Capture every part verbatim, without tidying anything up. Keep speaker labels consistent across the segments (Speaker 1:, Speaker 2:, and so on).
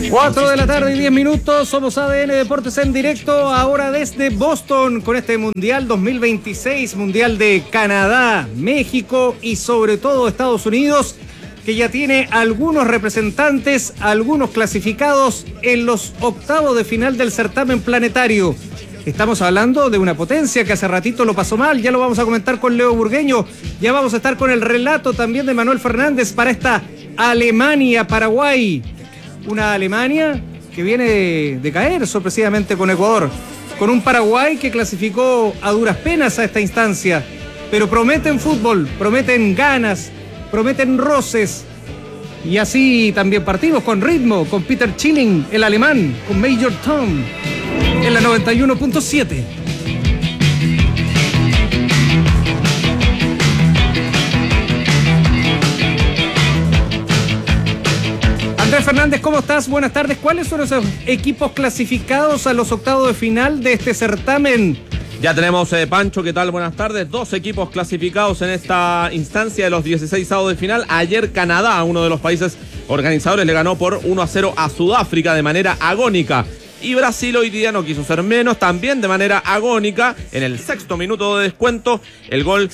Speaker 1: cuatro de la tarde y diez minutos, somos A D N Deportes en directo, ahora desde Boston con este Mundial dos mil veintiséis, Mundial de Canadá, México y sobre todo Estados Unidos, que ya tiene algunos representantes, algunos clasificados en los octavos de final del certamen planetario. Estamos hablando de una potencia que hace ratito lo pasó mal, ya lo vamos a comentar con Leo Burgueño, ya vamos a estar con el relato también de Manuel Fernández para esta Alemania-Paraguay. Una Alemania que viene de, de caer sorpresivamente con Ecuador, con un Paraguay que clasificó a duras penas a esta instancia, pero prometen fútbol, prometen ganas, prometen roces, y así también partimos con ritmo, con Peter Schilling, el alemán, con Major Tom, en la noventa y uno punto siete. Andrés Fernández, ¿cómo estás? Buenas tardes. ¿Cuáles son esos equipos clasificados a los octavos de final de este certamen?
Speaker 2: Ya tenemos, eh, Pancho, ¿qué tal? Buenas tardes. Dos equipos clasificados en esta instancia de los dieciseisavos de final. Ayer Canadá, uno de los países organizadores, le ganó por uno a cero a Sudáfrica de manera agónica. Y Brasil hoy día no quiso ser menos, también de manera agónica. En el sexto minuto de descuento, el gol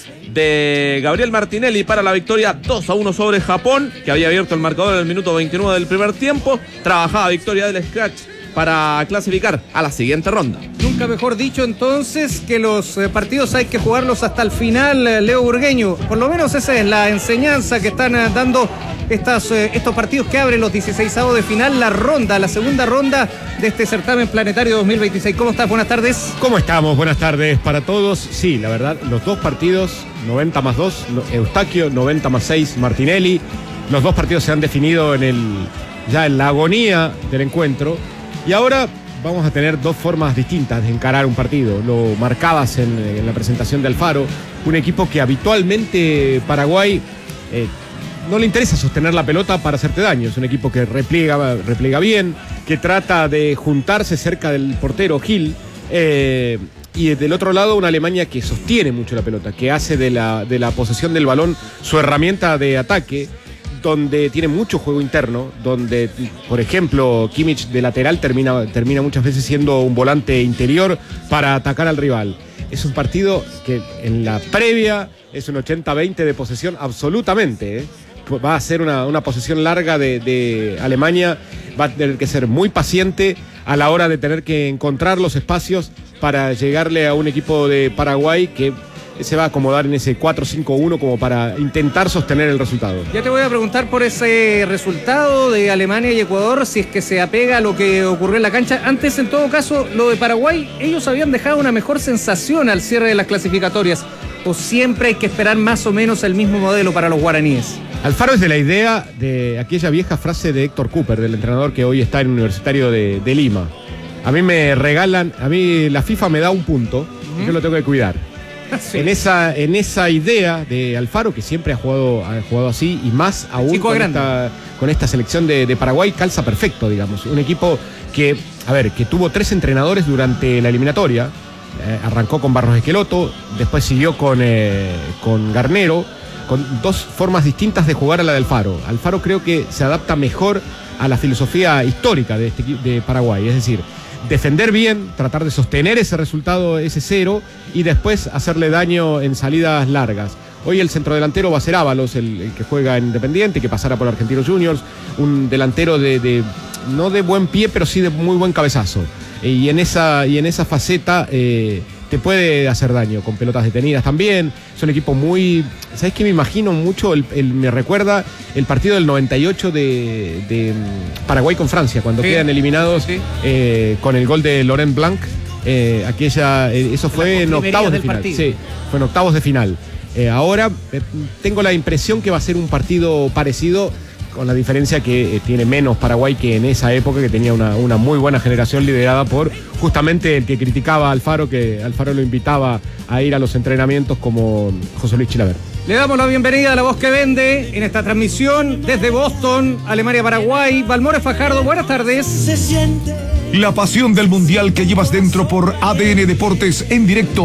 Speaker 2: de Gabriel Martinelli para la victoria dos a uno sobre Japón, que había abierto el marcador en el minuto veintinueve del primer tiempo. Trabajaba victoria del Scratch para clasificar a la siguiente ronda.
Speaker 1: Nunca mejor dicho entonces que los eh, partidos hay que jugarlos hasta el final, eh, Leo Burgueño. Por lo menos esa es la enseñanza que están eh, dando estas, eh, estos partidos que abren los dieciseisavos de final, la ronda, la segunda ronda de este certamen planetario dos mil veintiséis. ¿Cómo estás? Buenas tardes.
Speaker 3: ¿Cómo estamos? Buenas tardes para todos. Sí, la verdad, los dos partidos, noventa más dos, Eustaquio, noventa más seis, Martinelli. Los dos partidos se han definido en el, ya en la agonía del encuentro. Y ahora vamos a tener dos formas distintas de encarar un partido. Lo marcabas en, en la presentación de Alfaro, un equipo que habitualmente Paraguay eh, no le interesa sostener la pelota para hacerte daño. Es un equipo que repliega, repliega bien, que trata de juntarse cerca del portero Gil. Eh, y del otro lado una Alemania que sostiene mucho la pelota, que hace de la, de la posesión del balón su herramienta de ataque, donde tiene mucho juego interno, donde, por ejemplo, Kimmich de lateral termina, termina muchas veces siendo un volante interior para atacar al rival. Es un partido que en la previa es un ochenta veinte de posesión absolutamente, ¿eh? Va a ser una, una posesión larga de, de Alemania, va a tener que ser muy paciente a la hora de tener que encontrar los espacios para llegarle a un equipo de Paraguay que se va a acomodar en ese cuatro cinco uno como para intentar sostener el resultado.
Speaker 1: Ya te voy a preguntar por ese resultado de Alemania y Ecuador, si es que se apega a lo que ocurrió en la cancha. Antes, en todo caso, lo de Paraguay, ellos habían dejado una mejor sensación al cierre de las clasificatorias. ¿O siempre hay que esperar más o menos el mismo modelo para los guaraníes?
Speaker 3: Alfaro es de la idea de aquella vieja frase de Héctor Cooper, del entrenador que hoy está en el Universitario de, de Lima. A mí me regalan, a mí la FIFA me da un punto, uh-huh. y yo lo tengo que cuidar. Sí. En esa, en esa idea de Alfaro, que siempre ha jugado, ha jugado así, y más aún con esta, con esta selección de, de Paraguay, calza perfecto, digamos. Un equipo que, a ver, que tuvo tres entrenadores durante la eliminatoria. Eh, arrancó con Barros Esqueloto, después siguió con, eh, con Garnero, con dos formas distintas de jugar a la de Alfaro. Alfaro creo que se adapta mejor a la filosofía histórica de, este, de Paraguay, es decir, defender bien, tratar de sostener ese resultado, ese cero, y después hacerle daño en salidas largas. Hoy el centrodelantero va a ser Ábalos, el, el que juega en Independiente, que pasará por Argentinos Juniors, un delantero de, de no de buen pie, pero sí de muy buen cabezazo. Y en esa, y en esa faceta eh, te puede hacer daño, con pelotas detenidas también. Es un equipo muy... ¿Sabes qué? Me imagino mucho, el, el, me recuerda el partido del noventa y ocho de, de Paraguay con Francia, cuando sí. quedan eliminados sí. eh, con el gol de Laurent Blanc. Eh, aquella, eh, eso fue en octavos de final. Partido. Sí, fue en octavos de final. Eh, ahora eh, tengo la impresión que va a ser un partido parecido, con la diferencia que eh, tiene menos Paraguay que en esa época, que tenía una, una muy buena generación liderada por justamente el que criticaba a Alfaro, que Alfaro lo invitaba a ir a los entrenamientos, como José Luis Chilaver.
Speaker 1: Le damos la bienvenida a la voz que vende en esta transmisión desde Boston, Alemania-Paraguay. Balmores Fajardo, buenas tardes.
Speaker 4: Se siente la pasión del mundial que llevas dentro por A D N Deportes en directo.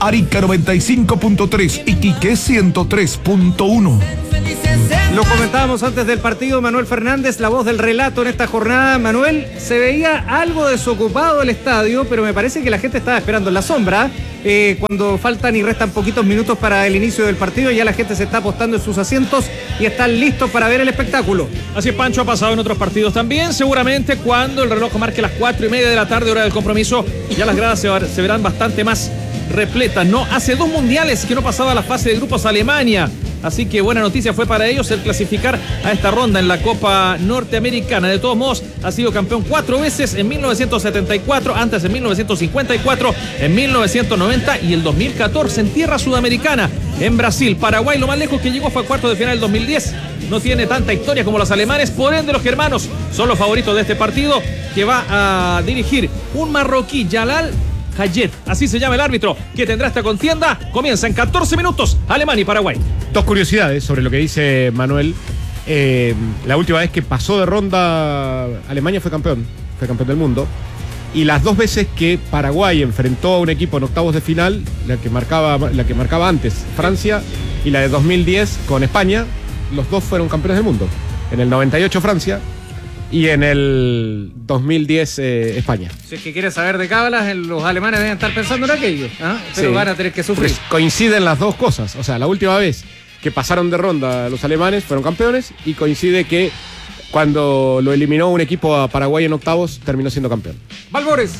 Speaker 4: Arica noventa y cinco punto tres, Iquique ciento tres punto uno.
Speaker 1: Lo comentábamos antes del partido, Manuel Fernández, la voz del relato en esta jornada. Manuel, se veía algo desocupado el estadio, pero me parece que la gente estaba esperando en la sombra. Eh, cuando faltan y restan poquitos minutos para el inicio del partido, ya la gente se está apostando en sus asientos y están listos para ver el espectáculo.
Speaker 5: Así es, Pancho, ha pasado en otros partidos también. Seguramente cuando el reloj marque las cuatro y media de la tarde, hora del compromiso, ya las gradas se, se verán bastante más repletas, ¿no? Hace dos mundiales que no pasaba la fase de grupos Alemania. Así que buena noticia fue para ellos el clasificar a esta ronda en la Copa Norteamericana. De todos modos, ha sido campeón cuatro veces, en mil novecientos setenta y cuatro, antes en mil novecientos cincuenta y cuatro, en mil novecientos noventa y el dos mil catorce en tierra sudamericana, en Brasil. Paraguay, lo más lejos que llegó fue a cuartos de final del dos mil diez. No tiene tanta historia como los alemanes, por ende los germanos son los favoritos de este partido, que va a dirigir un marroquí, Jalal Hayet, así se llama el árbitro, que tendrá esta contienda. Comienza en catorce minutos, Alemania y Paraguay.
Speaker 3: Dos curiosidades sobre lo que dice Manuel. Eh, la última vez que pasó de ronda, Alemania fue campeón, fue campeón del mundo. Y las dos veces que Paraguay enfrentó a un equipo en octavos de final, la que marcaba, la que marcaba antes, Francia, y la de dos mil diez con España, los dos fueron campeones del mundo. En el noventa y ocho Francia y en el dos mil diez eh, España.
Speaker 1: Si es que quieres saber de cábalas, los alemanes deben estar pensando en aquello, ¿eh? Pero sí, van a tener que sufrir.
Speaker 3: Pues coinciden las dos cosas. O sea, la última vez que pasaron de ronda los alemanes fueron campeones, y coincide que cuando lo eliminó un equipo a Paraguay en octavos, terminó siendo campeón.
Speaker 1: Valvores.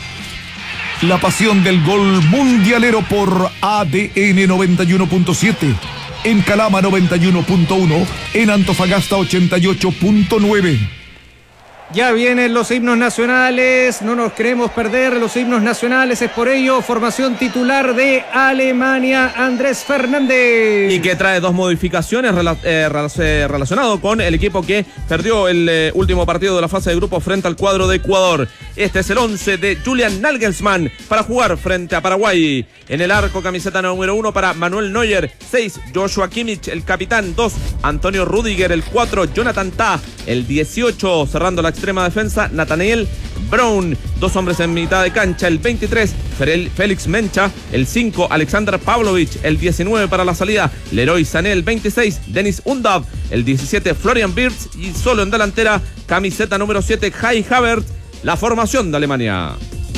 Speaker 4: La pasión del gol mundialero por A D N noventa y uno punto siete. En Calama noventa y uno punto uno. En Antofagasta ochenta y ocho punto nueve.
Speaker 1: Ya vienen los himnos nacionales, no nos queremos perder los himnos nacionales, es por ello formación titular de Alemania, Andrés Fernández.
Speaker 2: Y que trae dos modificaciones rela- eh, relacionado con el equipo que perdió el eh, último partido de la fase de grupo frente al cuadro de Ecuador. Este es el once de Julian Nagelsmann para jugar frente a Paraguay. En el arco, camiseta número uno para Manuel Neuer, seis Joshua Kimmich, el capitán, dos Antonio Rudiger, el cuatro Jonathan Tah, el dieciocho cerrando la extrema defensa Nathaniel Brown, dos hombres en mitad de cancha, el veintitrés Félix Mencha, el cinco Alexander Pavlovich, el diecinueve para la salida Leroy Sané, el veintiséis Dennis Undav, el diecisiete Florian Wirtz, y solo en delantera camiseta número siete Kai Havertz. La formación de Alemania.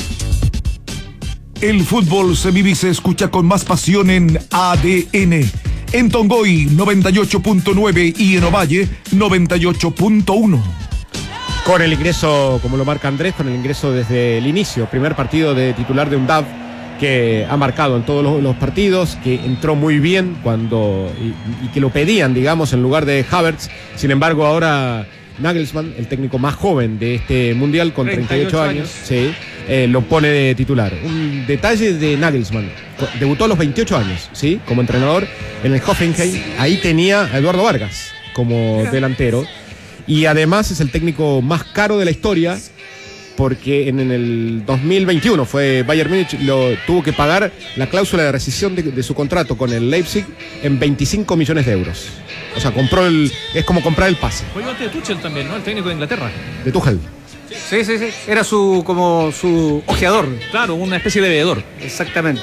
Speaker 4: El fútbol se vive y se escucha con más pasión en A D N. En Tongoy noventa y ocho punto nueve y en Ovalle noventa y ocho punto uno.
Speaker 3: Con el ingreso, como lo marca Andrés, con el ingreso desde el inicio, primer partido de titular de Undav, que ha marcado en todos los, los partidos, que entró muy bien cuando y, y que lo pedían, digamos, en lugar de Havertz. Sin embargo, ahora Nagelsmann, el técnico más joven de este mundial, con treinta y ocho años, sí, eh, lo pone de titular. Un detalle de Nagelsmann: debutó a los veintiocho años, ¿sí? Como entrenador en el Hoffenheim. Ahí tenía a Eduardo Vargas como delantero. Y además es el técnico más caro de la historia, porque en, en el dos mil veintiuno fue Bayern Múnich, lo tuvo que pagar la cláusula de rescisión de, de su contrato con el Leipzig en veinticinco millones de euros. O sea, compró el, es como comprar el pase.
Speaker 5: Fue ayudante de Tuchel también, ¿no? El técnico de Inglaterra.
Speaker 3: De Tuchel.
Speaker 1: Sí, sí, sí. Era su como su ojeador.
Speaker 5: Claro, una especie de veedor.
Speaker 1: Exactamente.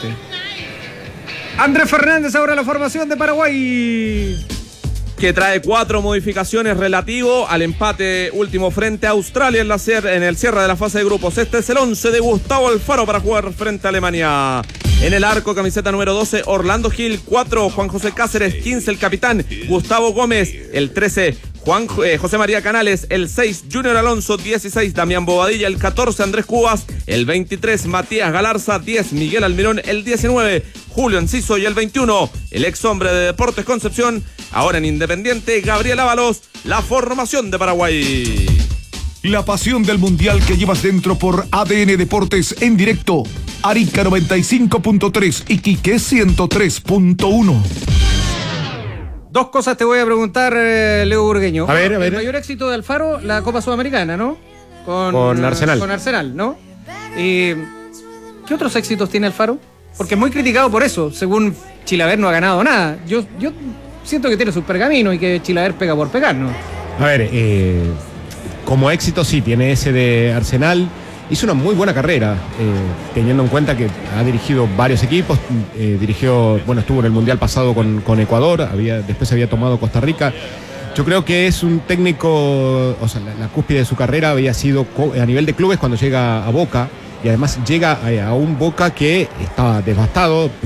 Speaker 1: Andrés Fernández, ahora la formación de Paraguay,
Speaker 2: que trae cuatro modificaciones relativo al empate último frente a Australia en, la en el cierre de la fase de grupos. Este es el once de Gustavo Alfaro para jugar frente a Alemania. En el arco, camiseta número doce, Orlando Gil, cuatro Juan José Cáceres, quince el capitán Gustavo Gómez, el trece Juan eh, José María Canales, el seis Junior Alonso, dieciséis Damián Bobadilla, el catorce Andrés Cubas, el veintitrés Matías Galarza, diez Miguel Almirón, el diecinueve Julio Enciso y el veintiuno el ex hombre de Deportes Concepción, ahora en Independiente, Gabriel Ábalos. La formación de Paraguay.
Speaker 4: La pasión del mundial que llevas dentro por A D N Deportes en directo. Arica noventa y cinco punto tres, Iquique ciento tres punto uno.
Speaker 1: Dos cosas te voy a preguntar, eh, Leo Burgueño.
Speaker 3: A ver, a ver.
Speaker 1: El mayor éxito de Alfaro, la Copa Sudamericana, ¿no? Con,
Speaker 3: con Arsenal.
Speaker 1: Con Arsenal, ¿no? Eh, ¿Qué otros éxitos tiene Alfaro? Porque es muy criticado por eso. Según Chilaver no ha ganado nada. Yo, yo siento que tiene sus pergaminos y que Chilaver pega por pegar, ¿no?
Speaker 3: A ver, eh, como éxito sí, tiene ese de Arsenal. hizo una muy buena carrera, eh, teniendo en cuenta que ha dirigido varios equipos, eh, dirigió, bueno, estuvo en el Mundial pasado con, con Ecuador, había, después había tomado Costa Rica. Yo creo que es un técnico, o sea, la, la cúspide de su carrera había sido a nivel de clubes cuando llega a Boca, y además llega a, a un Boca que estaba devastado.